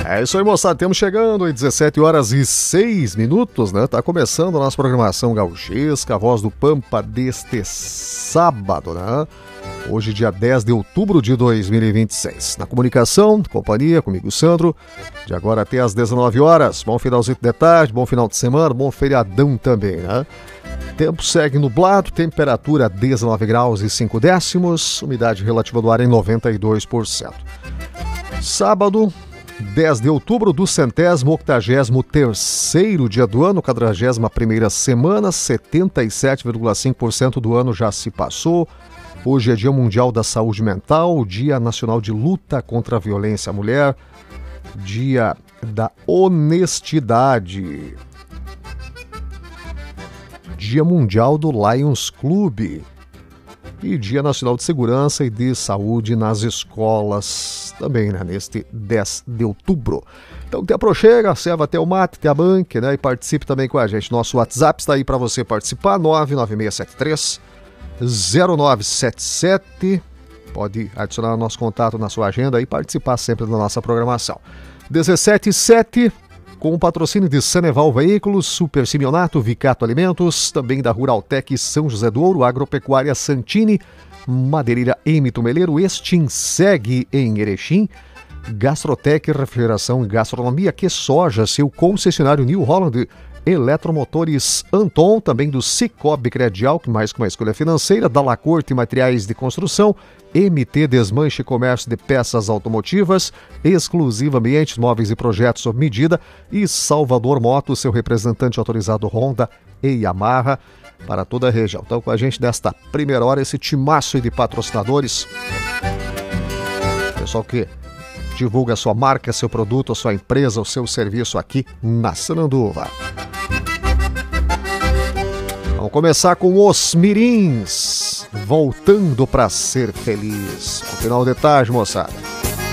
É isso aí, moçada, estamos chegando às 17h06, né? Tá começando a nossa programação gauchesca, a voz do Pampa deste sábado, né? Hoje, dia 10 de outubro de 2026. Na comunicação, companhia, comigo, Sandro, de agora até às 19 horas. Bom finalzinho de tarde, bom final de semana, bom feriadão também, né? Tempo segue nublado, temperatura 19 graus e 5 décimos, umidade relativa do ar em 92%. Sábado, 10 de outubro do 183º dia do ano, 41ª semana, 77,5% do ano já se passou. Hoje é Dia Mundial da Saúde Mental, Dia Nacional de Luta contra a Violência à Mulher, Dia da Honestidade, Dia Mundial do Lions Club e Dia Nacional de Segurança e de Saúde nas Escolas, também, né, neste 10 de outubro. Então, te aproxega, serva até o mate, te abanque, né, e participe também com a gente. Nosso WhatsApp está aí para você participar, 99673-0977. Pode adicionar o nosso contato na sua agenda e participar sempre da nossa programação. 17h07, com o patrocínio de Saneval Veículos, Super Simeonato, Vicato Alimentos, também da Ruraltec São José do Ouro, Agropecuária Santini, Madeireira M. Tumeleiro, Extinseg em Erechim, Gastrotec, Refrigeração e Gastronomia, Que Soja, seu concessionário New Holland, Eletromotores Anton, também do Cicobi Credial, que mais que uma escolha financeira, da Lacorte Materiais de Construção, MT Desmanche e Comércio de Peças Automotivas, Exclusiva Ambientes Móveis e Projetos sob medida e Salvador Motos, seu representante autorizado Honda e Yamaha para toda a região. Então, com a gente nesta primeira hora, esse timaço de patrocinadores, pessoal que divulga a sua marca, seu produto, a sua empresa, o seu serviço aqui na Sananduva. Vamos começar com os mirins, voltando para ser feliz. No final de tarde, moçada.